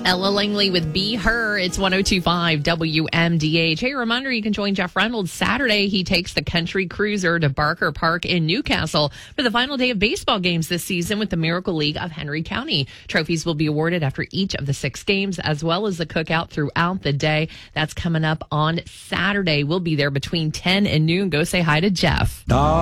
Ella Langley with Be Her. It's 102.5 WMDH. Hey, reminder, you can join Jeff Reynolds Saturday. He takes the Country Cruiser to Barker Park in Newcastle for the final day of baseball games this season with the Miracle League of Henry County. Trophies will be awarded after each of the 6 games, as well as the cookout throughout the day. That's coming up on Saturday. We'll be there between 10 and noon. Go say hi to Jeff.